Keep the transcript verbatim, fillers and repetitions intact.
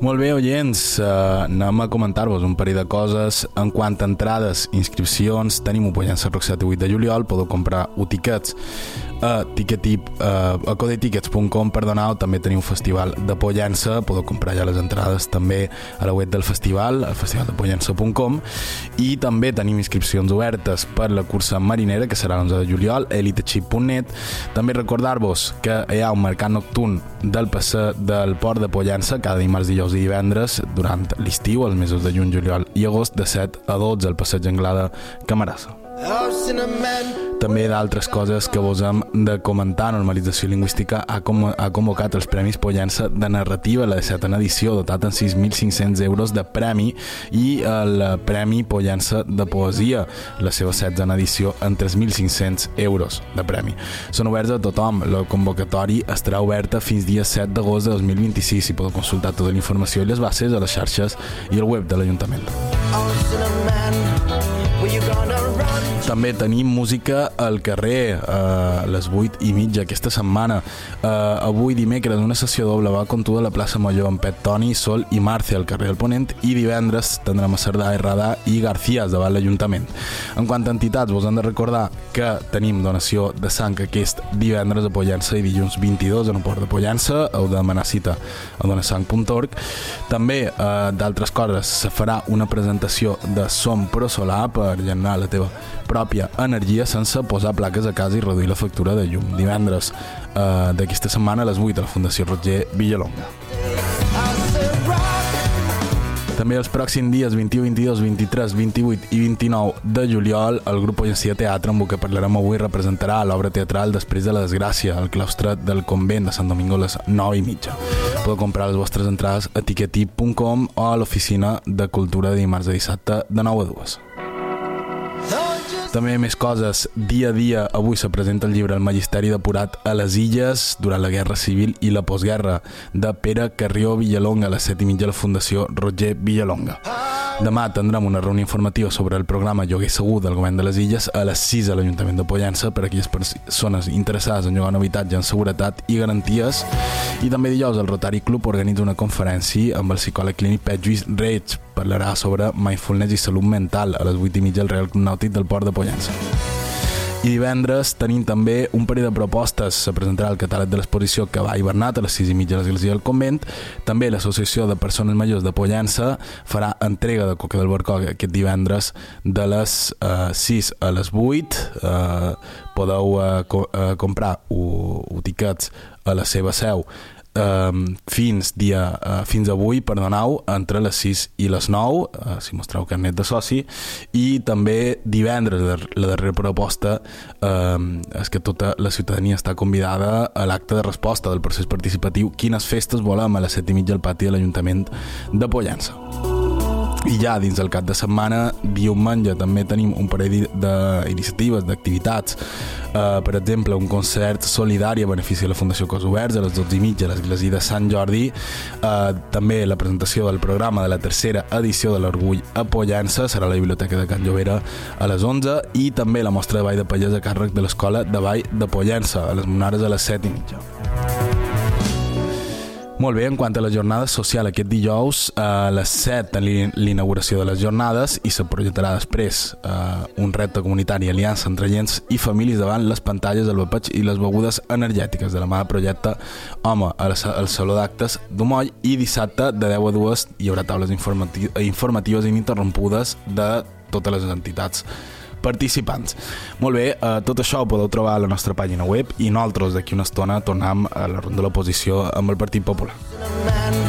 Molt bé, oients, uh, anem a comentar-vos un parell de coses. En quant a entrades, inscripcions, tenim un Pollença Rock set i vuit de juliol, podeu comprar tiquets a tiquetip, uh, a codetickets punt com, perdoneu. També tenim un festival de Pollença, podeu comprar ja les entrades també a la web del festival, al festival de pollença punt com, i també tenim inscripcions obertes per la cursa marinera, que serà l'onze de juliol, a elitechip punt net. També recordar-vos que hi ha un mercat nocturn del passeig del port de Pollença cada dimarts, dijous i divendres durant l'estiu, els mesos de juny, juliol i agost, de set a dotze al passeig Anglada Camarasa. També d'altres coses que vos hem de comentar. Normalització Lingüística ha, com, ha convocat els Premis Pollença de Narrativa, la dissetena edició, dotat amb sis mil cinc-cents euros de premi, i el Premi Pollença de Poesia, la seva setzena edició, amb tres mil cinc-cents euros de premi. Són oberts a tothom. La convocatòria estarà oberta fins dia set d'agost de dos mil vint-i-sis i podeu consultar tota la informació i les bases a les xarxes i al web de l'Ajuntament. També tenim música al carrer a les vuit i mitja aquesta setmana. Uh, avui dimecres una sessió doble va contuda a la plaça Major amb Pet Toni, Sol i Marcia al carrer del Ponent, i divendres tindrem a Cerdà, Erradà i Garcías davant l'Ajuntament. En quant a entitats, vos hem de recordar que tenim donació de sang aquest divendres a Pollença i dilluns vint-i-dos en el port de Pollença. Heu de demanar cita a donasang punt org. També uh, d'altres coses, se farà una presentació de Som Pro Solar per generar la teva pròpia energia sense posar plaques a casa i reduir la factura de llum. Divendres eh, d'aquesta setmana a les vuit a la Fundació Roger Villalonga. També els pròxims dies vint-i-u, vint-i-dos, vint-i-tres, vint-i-vuit i vint-i-nou de juliol el grup Pollencia Teatre, amb el que parlarem avui, representarà l'obra teatral Després de la desgràcia al claustre del convent de Sant Domingo a les nou i mitja. Podeu comprar les vostres entrades a tiquetip punt com o a l'oficina de cultura de dimarts a dissabte de nou a dues. També més coses. Dia a dia, avui se presenta el llibre El Magisteri depurat a les Illes durant la Guerra Civil i la postguerra, de Pere Carrió Villalonga, a les set i mitja a la Fundació Roger Villalonga. Demà tindrem una reunió informativa sobre el programa Lloguer Segur del Govern de les Illes a les sis a l'Ajuntament de Pollença per a aquelles persones interessades en llogar un habitatge en seguretat i garanties. I també dijous el Rotary Club organitza una conferència amb el psicòleg clínic Pet Lluís Reig. Parlarà sobre mindfulness i salut mental a les vuit i mitja al Real Club Nàutic del Port de Pollença. I divendres tenim també un parell de propostes. Se presentarà el catàleg de l'exposició Cavall Bernat a les sis i mitja a l'església del convent. També l'Associació de Persones Majors de Pollença farà entrega de coca del barcó aquest divendres de les uh, sis a les vuit. Uh, podeu uh, co uh, comprar uh, tiquets a la seva seu Uh, fins dia uh, fins avui, perdoneu, entre les sis i les nou, uh, si mostreu carnet de soci. I també divendres la darrera proposta uh, és que tota la ciutadania està convidada a l'acte de resposta del procés participatiu Quines festes volem, a les set i mitja al pati de l'Ajuntament de Pollença. I ja dins del cap de setmana, diumenge, també tenim un parell d'iniciatives, d'activitats. Uh, per exemple, un concert solidari a benefici de la Fundació Cos Oberts a les dotze i mitja a l'església de Sant Jordi. Uh, també la presentació del programa de la tercera edició de l'Orgull a Pollença serà a la Biblioteca de Can Llobera a les onze, i també la mostra de ball de pallers a càrrec de l'Escola de Ball de Pollença a les Monares a les set i mitja. Molt bé, en quant a la jornada social, aquest dijous a les set l'inauguració de les jornades i se projectarà després eh, un repte comunitari, aliança entre agents i famílies davant les pantalles, el vapeig i les begudes energètiques de la mà de Projecte Home al Saló d'Actes d'Umoll. I dissabte de deu a dues hi haurà taules informati informatives ininterrompudes de totes les entitats participants. Molt bé, eh, tot això ho podeu trobar a la nostra pàgina web i nosaltres d'aquí una estona tornem a la ronda de l'oposició amb el Partit Popular.